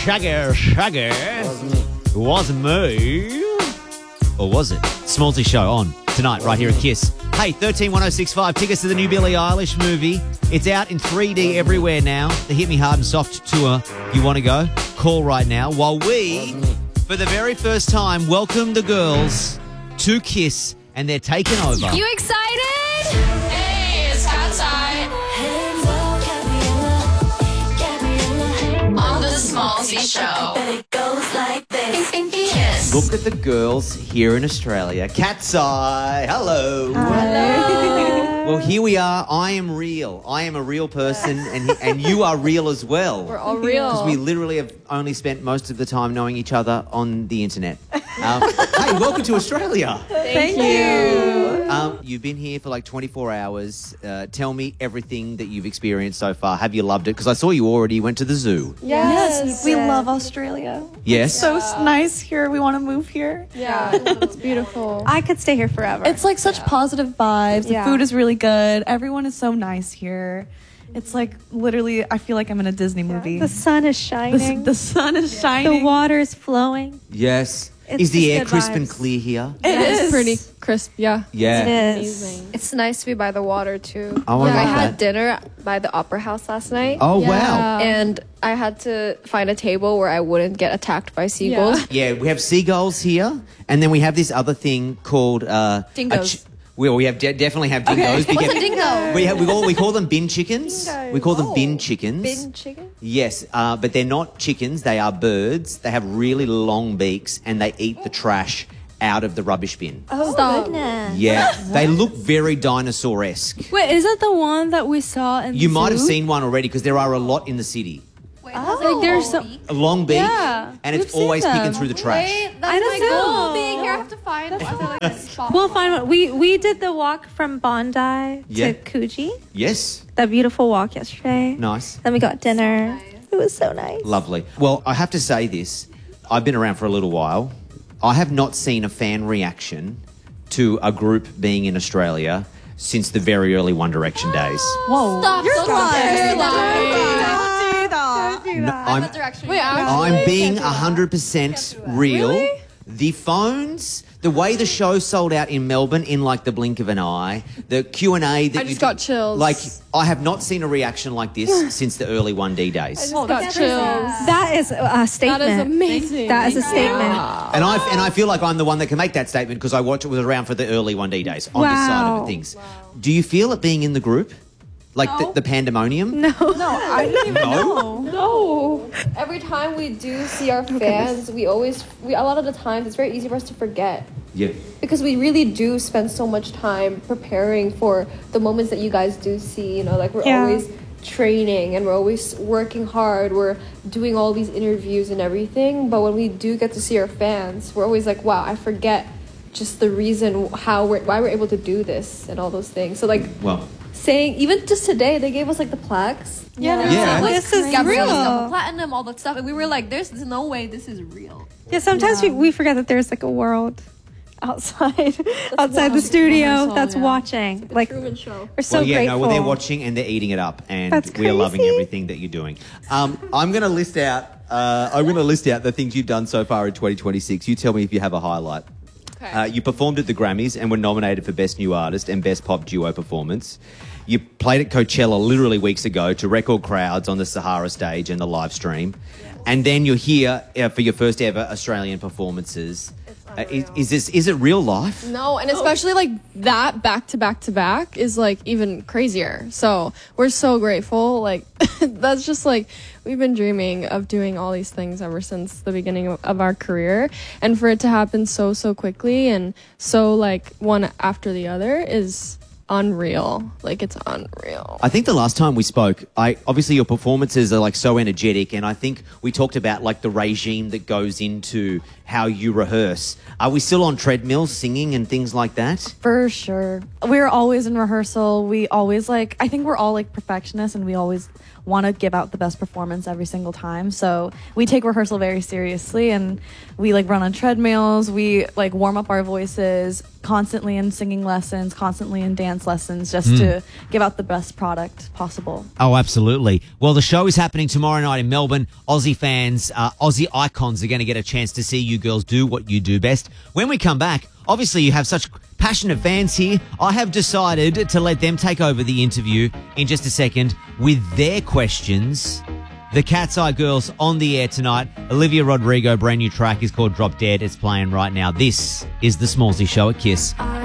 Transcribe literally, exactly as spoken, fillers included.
Shaggy, Shaggy. It wasn't me. Or was it? Smallsy Show on tonight right here at Kiss. Hey, thirteen one oh six five, tickets to the new Billie Eilish movie. It's out in three D everywhere now. The Hit Me Hard and Soft tour. If you want to go, call right now. While we, for the very first time, welcome the girls to Kiss, and they're taking over. You excited? Hey, it's Cat's Eye. On the Smallsy Show. It goes like this. Kiss. Look at the girls here in Australia. Cat's Eye. Hello. Hello. Well, here we are. I am real. I am a real person, and and you are real as well. We're all real. Because we literally have only spent most of the time knowing each other on the internet. Um, hey, welcome to Australia. Thank, Thank you. Um, you've been here for like twenty-four hours. Uh, tell me everything that you've experienced so far. Have you loved it? Because I saw you already went to the zoo. Yes, yes. We love Australia. Yes. It's so yeah. nice here. We want to move here. Yeah, it's beautiful. I could stay here forever. It's like such yeah. positive vibes. Yeah. The food is really good. Everyone is so nice here. It's like literally, I feel like I'm in a Disney movie. The sun is shining. The, the sun is yeah. shining. The water is flowing. Yes. It's is the air crisp vibes. and clear here? It yeah, is. It's pretty crisp, yeah. Yeah. It is. Amazing. It's nice to be by the water, too. Oh, I yeah, love I had that. dinner by the Opera House last night. Oh, yeah. wow. And I had to find a table where I wouldn't get attacked by seagulls. Yeah, yeah we have seagulls here, and then we have this other thing called... Uh, Dingoes. A ch- well, we have de- definitely have dingoes. Okay. What's a dingo? We, have, we, call, we call them bin chickens. Dingo. We call them Oh. bin chickens. Bin chicken? Yes, uh, but they're not chickens. They are birds. They have really long beaks, and they eat the trash out of the rubbish bin. Oh, Stop. goodness. Yeah, they look very dinosaur-esque. Wait, is that the one that we saw in You the might zoo? have seen one already because there are a lot in the city. Wait, Oh. Like there's so. A long beak, Yeah, and we've it's seen always them. picking through the trash. Wait, that's I don't my know. goal being here. I have to find I feel like a spot. We'll find one. We we did the walk from Bondi Yeah. to Coogee. Yes, That beautiful walk yesterday. nice. Then we got dinner. So nice. It was so nice. Lovely. Well, I have to say this. I've been around for a little while. I have not seen a fan reaction to a group being in Australia since the very early One Direction days. Whoa. Stop. You're Don't lying. compare that. Don't do that. No, I'm, Wait, I'm being one hundred percent real. Really? The phones, the way the show sold out in Melbourne in like the blink of an eye, the Q and A that I you just do- got chills. Like, I have not seen a reaction like this since the early one D days. Oh, that's chills. That is a statement. That is amazing. That is a statement. And I and I feel like I'm the one that can make that statement because I watched it was around for the early one D days on this side of Wow. things. Do you feel it being in the group? Like the, the pandemonium? No. I didn't even No? know. No. Every time we do see our fans, we always, we, a lot of the times, it's very easy for us to forget. Yeah. Because we really do spend so much time preparing for the moments that you guys do see. You know, like we're Yeah. always training and we're always working hard. We're doing all these interviews and everything. But when we do get to see our fans, we're always like, wow, I forget just the reason how we're, why we're able to do this and all those things. So like Well, saying, even just today, they gave us like the plaques. Yeah. Yeah. Like, This is Gabrielle real. stuff, platinum, all that stuff. And we were like, there's, there's no way this is real. Yeah, sometimes We, we forget that there's like a world outside outside the studio rehearsal, that's yeah. watching. Like we're Truman Show. so well, yeah, grateful. no, well, they're watching and they're eating it up, and That's we are loving crazy. everything that you're doing. Um, I'm going to list out. Uh, I'm going to list out the things you've done so far in twenty twenty-six. You tell me if you have a highlight. Okay. Uh, you performed at the Grammys and were nominated for Best New Artist and Best Pop Duo Performance. You played at Coachella literally weeks ago to record crowds on the Sahara stage and the live stream. And then you're here uh, for your first ever Australian performances. Uh, is, is this is it real life? No, and especially like that back to back to back is like even crazier. So we're so grateful. Like that's just like we've been dreaming of doing all these things ever since the beginning of, of our career, and for it to happen so so quickly and so like one after the other is unreal. Like it's unreal. I think the last time we spoke, I obviously your performances are like so energetic, and I think we talked about like the regime that goes into how you rehearse. Are we still on treadmills singing and things like that? For sure. We're always in rehearsal. We always like, I think we're all like perfectionists and we always want to give out the best performance every single time. So we take rehearsal very seriously and we like run on treadmills. We like warm up our voices constantly in singing lessons, constantly in dance lessons, just Mm. to give out the best product possible. Oh, absolutely. Well, the show is happening tomorrow night in Melbourne. Aussie fans, uh, Aussie icons are going to get a chance to see you girls do what you do best. When we come back, obviously you have such passionate fans here. I have decided to let them take over the interview in just a second with their questions. The Cat's Eye Girls on the air tonight. Olivia Rodrigo, brand new track is called Drop Dead. It's playing right now. This is The Smallsy Show at Kiss. I